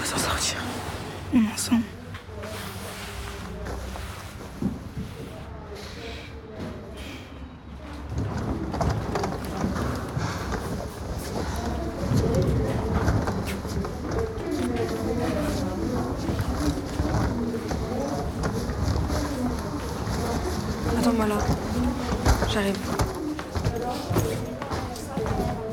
s'en sortir. On est ensemble. Attends-moi là. J'arrive.